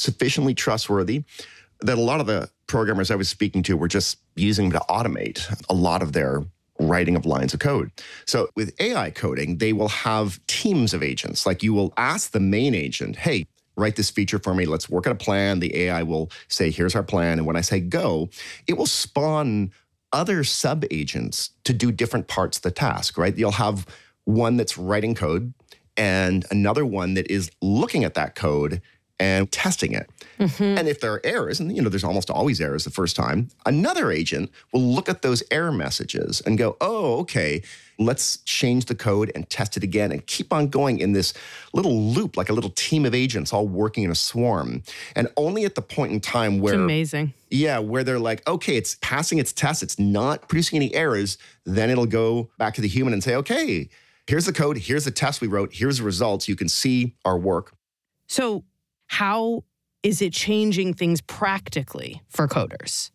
sufficiently trustworthy that a lot of the programmers I was speaking to were just using them to automate a lot of their writing of lines of code. So with AI coding, they will have teams of agents. Like you will ask the main agent, hey, write this feature for me. Let's work out a plan. The AI will say, here's our plan. And when I say go, it will spawn other sub-agents to do different parts of the task, right? You'll have one that's writing code and another one that is looking at that code and testing it. And if there are errors, and there's almost always errors the first time, another agent will look at those error messages and go, oh, okay, let's change the code and test it again and keep on going in this little loop, like a little team of agents all working in a swarm. And only at the point in time where— It's amazing. Yeah, where they're like, okay, it's passing its test, it's not producing any errors, then it'll go back to the human and say, okay, here's the code, here's the test we wrote, here's the results, you can see our work. So how is it changing things practically for coders?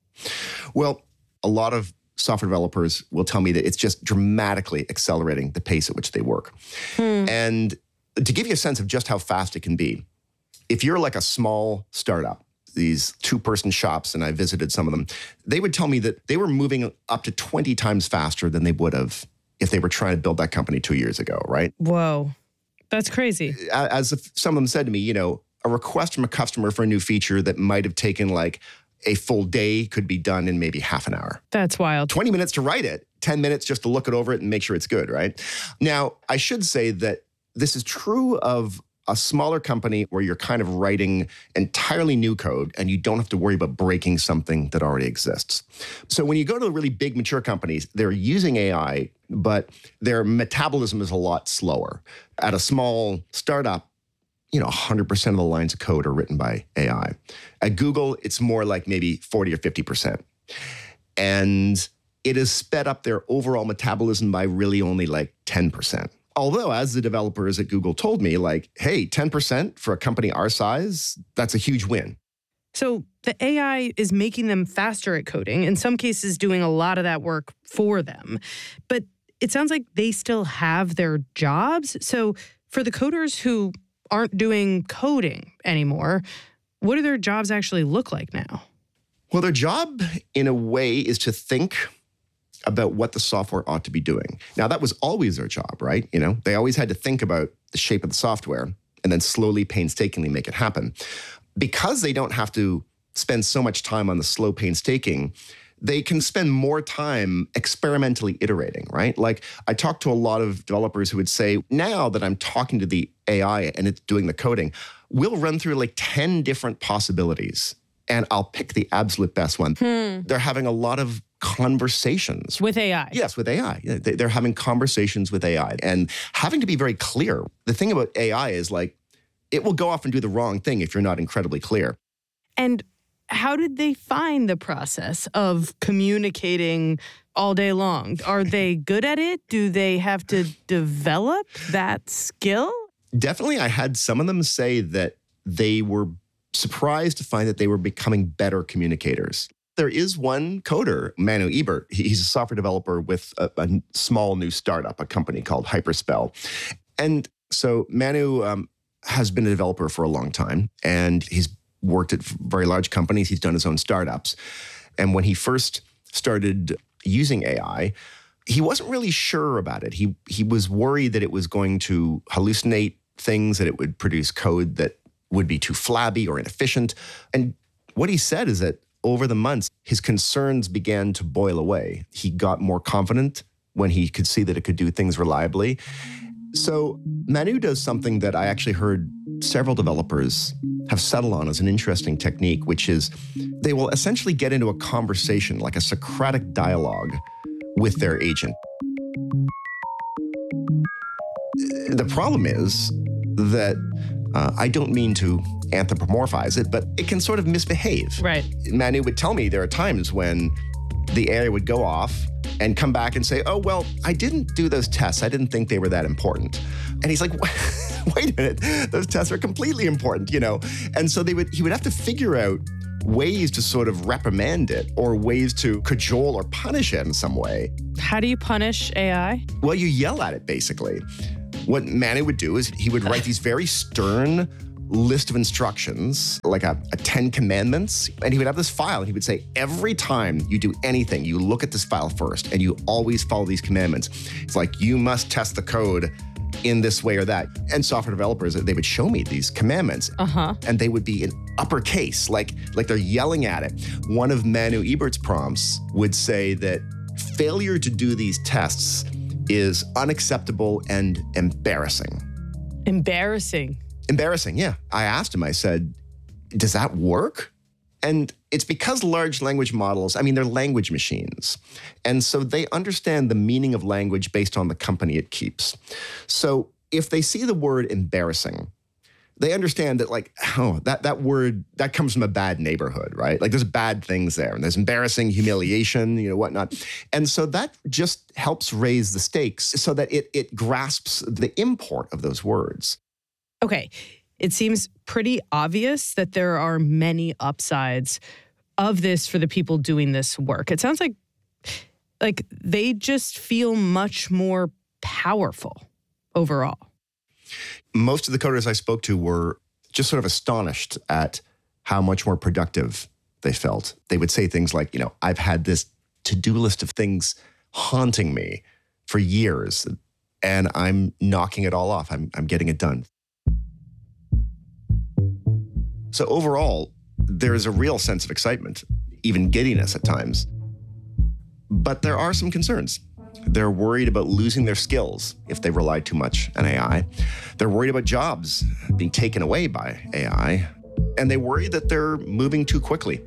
Well, a lot of software developers will tell me that it's just dramatically accelerating the pace at which they work. And to give you a sense of just how fast it can be, if you're like a small startup, these 2-person shops, and I visited some of them, they would tell me that they were moving up to 20 times faster than they would have if they were trying to build that company 2 years ago, right? Whoa. That's crazy. As some of them said to me, a request from a customer for a new feature that might have taken like a full day could be done in maybe half an hour. That's wild. 20 minutes to write it, 10 minutes just to look it over it and make sure it's good, right? Now, I should say that this is true of a smaller company where you're kind of writing entirely new code and you don't have to worry about breaking something that already exists. So when you go to really big mature companies, they're using AI, but their metabolism is a lot slower. At a small startup, 100% of the lines of code are written by AI. At Google, it's more like maybe 40 or 50%. And it has sped up their overall metabolism by really only like 10%. Although, as the developers at Google told me, like, hey, 10% for a company our size, that's a huge win. So the AI is making them faster at coding, in some cases doing a lot of that work for them. But it sounds like they still have their jobs. So for the coders who aren't doing coding anymore, what do their jobs actually look like now? Well, their job, in a way, is to think about what the software ought to be doing. Now, that was always their job, right? They always had to think about the shape of the software and then slowly, painstakingly make it happen. Because they don't have to spend so much time on the slow painstaking, they can spend more time experimentally iterating, right? Like, I talked to a lot of developers who would say, now that I'm talking to the AI and it's doing the coding, we'll run through like 10 different possibilities and I'll pick the absolute best one. They're having a lot of conversations. With AI? Yes, with AI. They're having conversations with AI and having to be very clear. The thing about AI is like, it will go off and do the wrong thing if you're not incredibly clear. And how did they find the process of communicating all day long? Are they good at it? Do they have to develop that skill? Definitely, I had some of them say that they were surprised to find that they were becoming better communicators. There is one coder, Manu Ebert. He's a software developer with a small new startup, a company called Hyperspell. And so Manu has been a developer for a long time, and he's worked at very large companies. He's done his own startups. And when he first started using AI, he wasn't really sure about it. He was worried that it was going to hallucinate things, that it would produce code that would be too flabby or inefficient. And what he said is that over the months, his concerns began to boil away. He got more confident when he could see that it could do things reliably. So Manu does something that I actually heard several developers have settled on as an interesting technique, which is they will essentially get into a conversation, like a Socratic dialogue with their agent. The problem is that I don't mean to anthropomorphize it, but it can sort of misbehave. Right. Manu would tell me there are times when the AI would go off and come back and say, oh, well, I didn't do those tests. I didn't think they were that important. And he's like, wait a minute, those tests are completely important, And so he would have to figure out ways to sort of reprimand it or ways to cajole or punish it in some way. How do you punish AI? Well, you yell at it, basically. What Manu would do is he would write these very stern, list of instructions, like a 10 commandments, and he would have this file, and he would say, every time you do anything, you look at this file first, and you always follow these commandments. It's like, you must test the code in this way or that. And software developers, they would show me these commandments, and they would be in uppercase, like they're yelling at it. One of Manu Ebert's prompts would say that failure to do these tests is unacceptable and embarrassing. Embarrassing, yeah. I asked him, I said, does that work? And it's because large language models, I mean, they're language machines. And so they understand the meaning of language based on the company it keeps. So if they see the word embarrassing, they understand that, like, oh, that word, that comes from a bad neighborhood, right? Like, there's bad things there, and there's embarrassing, humiliation, whatnot. And so that just helps raise the stakes so that it grasps the import of those words. Okay, it seems pretty obvious that there are many upsides of this for the people doing this work. It sounds like they just feel much more powerful overall. Most of the coders I spoke to were just sort of astonished at how much more productive they felt. They would say things like, I've had this to-do list of things haunting me for years, and I'm knocking it all off. I'm getting it done. So overall, there is a real sense of excitement, even giddiness at times. But there are some concerns. They're worried about losing their skills if they rely too much on AI. They're worried about jobs being taken away by AI. And they worry that they're moving too quickly.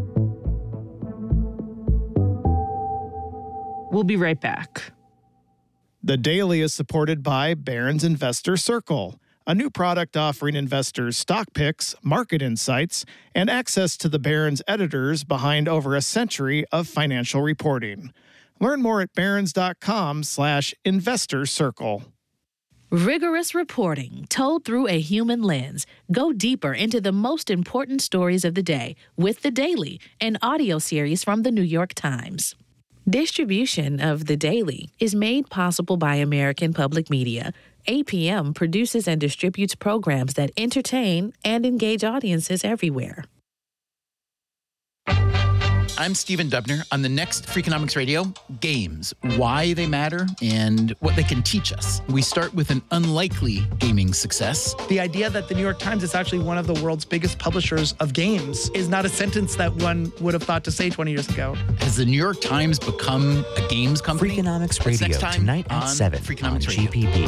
We'll be right back. The Daily is supported by Barron's Investor Circle, a new product offering investors stock picks, market insights, and access to the Barron's editors behind over a century of financial reporting. Learn more at barrons.com/investor circle. Rigorous reporting told through a human lens. Go deeper into the most important stories of the day with The Daily, an audio series from the New York Times. Distribution of The Daily is made possible by American Public Media. APM produces and distributes programs that entertain and engage audiences everywhere. I'm Stephen Dubner. On the next Freakonomics Radio, games, why they matter, and what they can teach us. We start with an unlikely gaming success. The idea that the New York Times is actually one of the world's biggest publishers of games is not a sentence that one would have thought to say 20 years ago. Has the New York Times become a games company? Freakonomics Radio, tonight at 7 on GPB.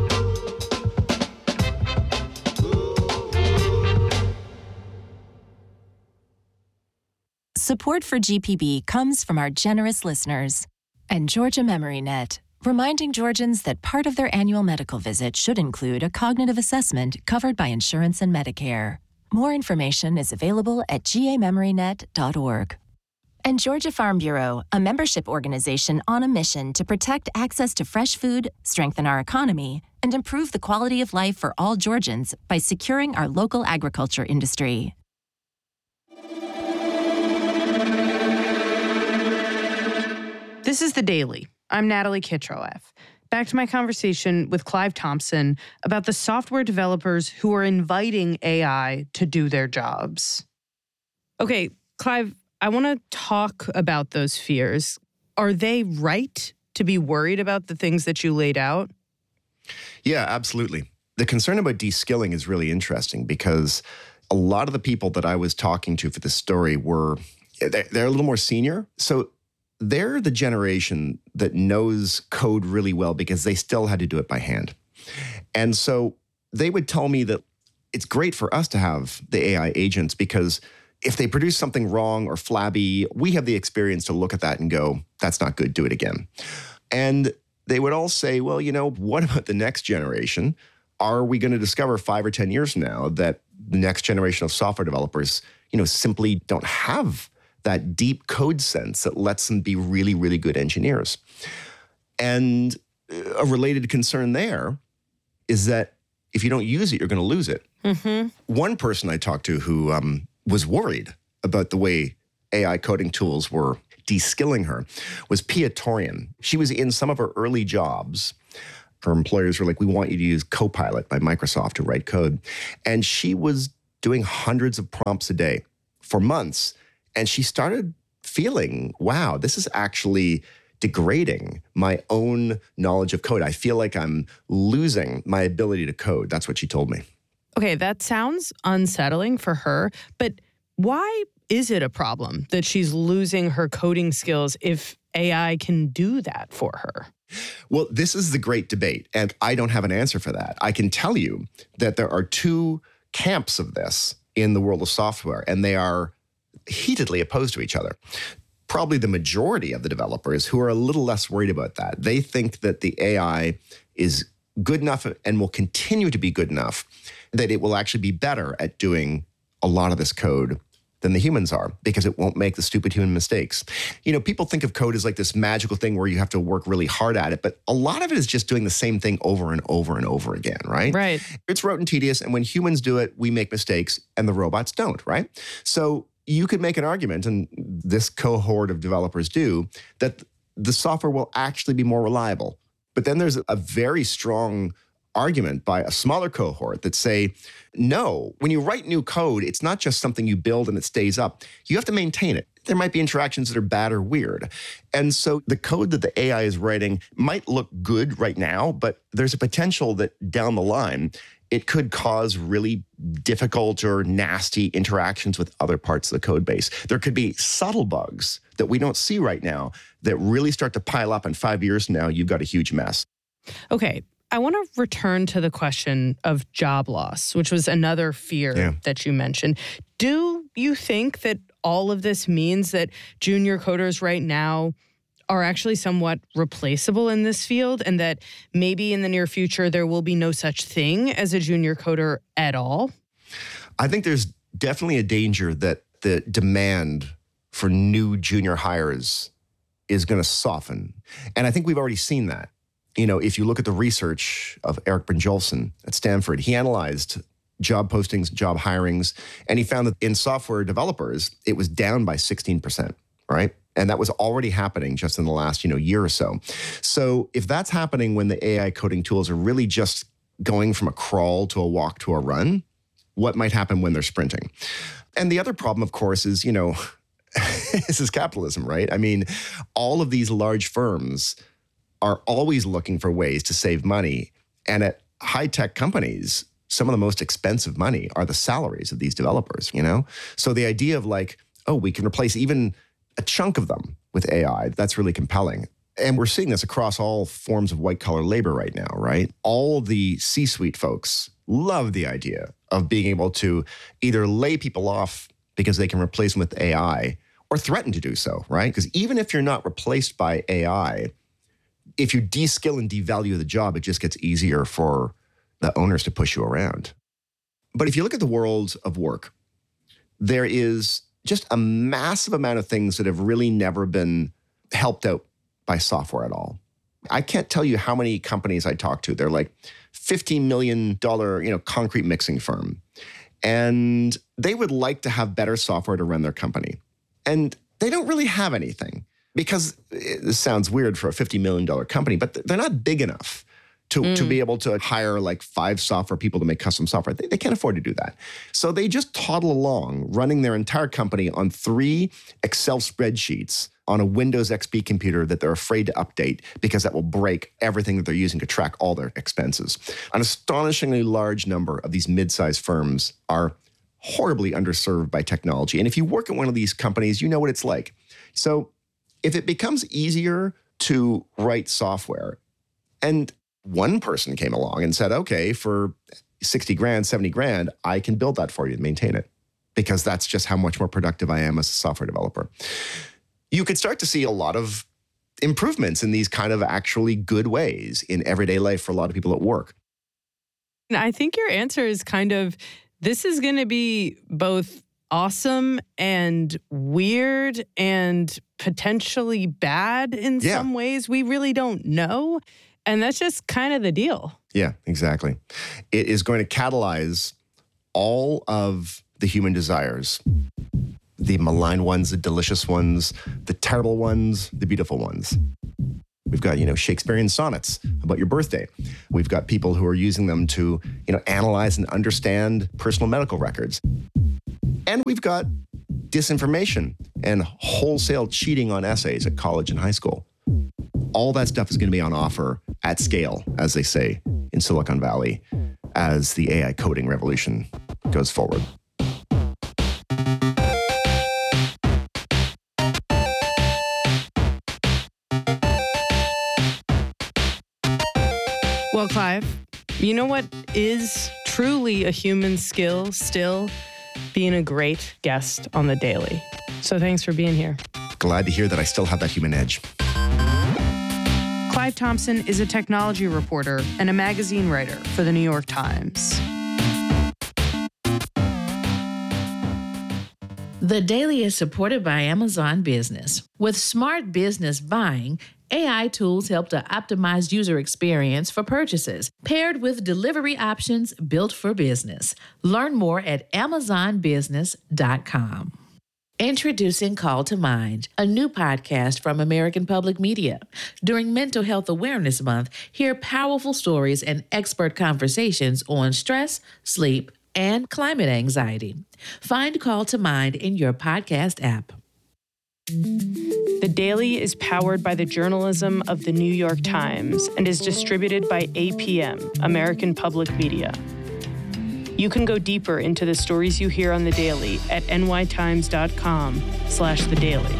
Support for GPB comes from our generous listeners and Georgia MemoryNet, reminding Georgians that part of their annual medical visit should include a cognitive assessment covered by insurance and Medicare. More information is available at gamemorynet.org. And Georgia Farm Bureau, a membership organization on a mission to protect access to fresh food, strengthen our economy, and improve the quality of life for all Georgians by securing our local agriculture industry. This is The Daily. I'm Natalie Kitroeff. Back to my conversation with Clive Thompson about the software developers who are inviting AI to do their jobs. Okay, Clive, I want to talk about those fears. Are they right to be worried about the things that you laid out? Yeah, absolutely. The concern about de-skilling is really interesting because a lot of the people that I was talking to for this story they're a little more senior. So they're the generation that knows code really well because they still had to do it by hand. And so they would tell me that it's great for us to have the AI agents because if they produce something wrong or flabby, we have the experience to look at that and go, that's not good, do it again. And they would all say, well, what about the next generation? Are we going to discover 5 or 10 years from now that the next generation of software developers, simply don't have that deep code sense that lets them be really, really good engineers? And a related concern there is that if you don't use it, you're going to lose it. Mm-hmm. One person I talked to who was worried about the way AI coding tools were de-skilling her was Pia Torian. She was in some of her early jobs Her employers were like, we want you to use Copilot by Microsoft to write code. And she was doing hundreds of prompts a day for months. And she started feeling, wow, this is actually degrading my own knowledge of code. I feel like I'm losing my ability to code. That's what she told me. Okay, that sounds unsettling for her, but why is it a problem that she's losing her coding skills if AI can do that for her? Well, this is the great debate, and I don't have an answer for that. I can tell you that there are two camps of this in the world of software, and they are heatedly opposed to each other. Probably the majority of the developers who are a little less worried about that. They think that the AI is good enough and will continue to be good enough that it will actually be better at doing a lot of this code than the humans are, because it won't make the stupid human mistakes. You know, people think of code as like this magical thing where you have to work really hard at it, but a lot of it is just doing the same thing over and over and over again, right? Right. It's rote and tedious, and when humans do it, we make mistakes, and the robots don't, right? So you could make an argument, and this cohort of developers do, that the software will actually be more reliable. But then there's a very strong argument by a smaller cohort that say, no, when you write new code, it's not just something you build and it stays up. You have to maintain it. There might be interactions that are bad or weird. And so the code that the AI is writing might look good right now, but there's a potential that down the line, it could cause really difficult or nasty interactions with other parts of the code base. There could be subtle bugs that we don't see right now that really start to pile up, and 5 years from now, you've got a huge mess. Okay, I want to return to the question of job loss, which was another fear that you mentioned. Do you think that all of this means that junior coders right now are actually somewhat replaceable in this field, and that maybe in the near future there will be no such thing as a junior coder at all? I think there's definitely a danger that the demand for new junior hires is going to soften. And I think we've already seen that. You know, if you look at the research of Eric Brynjolfsson at Stanford, he analyzed job postings, job hirings, and he found that in software developers, it was down by 16%, right? And that was already happening just in the last, year or so. So if that's happening when the AI coding tools are really just going from a crawl to a walk to a run, what might happen when they're sprinting? And the other problem, of course, is, this is capitalism, right? I mean, all of these large firms are always looking for ways to save money. And at high-tech companies, some of the most expensive money are the salaries of these developers, So the idea of we can replace even a chunk of them with AI, that's really compelling. And we're seeing this across all forms of white-collar labor right now, right? All the C-suite folks love the idea of being able to either lay people off because they can replace them with AI or threaten to do so, right? Because even if you're not replaced by AI, if you de-skill and devalue the job, it just gets easier for the owners to push you around. But if you look at the world of work, there is just a massive amount of things that have really never been helped out by software at all. I can't tell you how many companies I talk to. They're like $15 million, concrete mixing firm. And they would like to have better software to run their company. And they don't really have anything. Because this sounds weird for a $50 million company, but they're not big enough to be able to hire like 5 software people to make custom software. They can't afford to do that. So they just toddle along, running their entire company on 3 Excel spreadsheets on a Windows XP computer that they're afraid to update because that will break everything that they're using to track all their expenses. An astonishingly large number of these mid-sized firms are horribly underserved by technology. And if you work at one of these companies, you know what it's like. So if it becomes easier to write software, and one person came along and said, okay, for 60 grand, 70 grand, I can build that for you and maintain it, because that's just how much more productive I am as a software developer. You could start to see a lot of improvements in these kind of actually good ways in everyday life for a lot of people at work. I think your answer is this is going to be both awesome and weird and potentially bad in some ways. We really don't know. And that's just kind of the deal. Yeah, exactly. It is going to catalyze all of the human desires. The malign ones, the delicious ones, the terrible ones, the beautiful ones. We've got, Shakespearean sonnets about your birthday. We've got people who are using them to, analyze and understand personal medical records. And we've got disinformation and wholesale cheating on essays at college and high school. All that stuff is going to be on offer at scale, as they say in Silicon Valley, as the AI coding revolution goes forward. Well, Clive, you know what is truly a human skill still? Being a great guest on The Daily. So thanks for being here. Glad to hear that I still have that human edge. Clive Thompson is a technology reporter and a magazine writer for The New York Times. The Daily is supported by Amazon Business. With smart business buying, AI tools help to optimize user experience for purchases, paired with delivery options built for business. Learn more at amazonbusiness.com. Introducing Call to Mind, a new podcast from American Public Media. During Mental Health Awareness Month, hear powerful stories and expert conversations on stress, sleep, and climate anxiety. Find Call to Mind in your podcast app. The Daily is powered by the journalism of The New York Times and is distributed by APM, American Public Media. You can go deeper into the stories you hear on The Daily at nytimes.com/The Daily.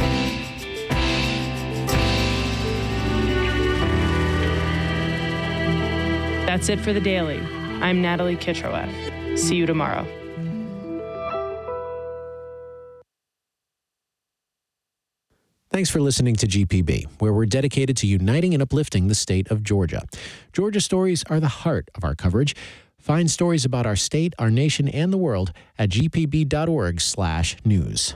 That's it for The Daily. I'm Natalie Kitroeff. See you tomorrow. Thanks for listening to GPB, where we're dedicated to uniting and uplifting the state of Georgia. Georgia stories are the heart of our coverage. Find stories about our state, our nation, and the world at gpb.org/news.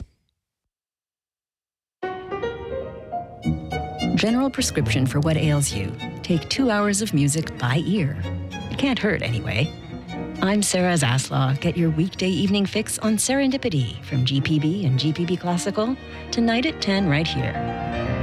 General prescription for what ails you. Take 2 hours of music by ear. It can't hurt anyway. I'm Sarah Zaslaw. Get your weekday evening fix on Serendipity from GPB and GPB Classical tonight at 10 right here.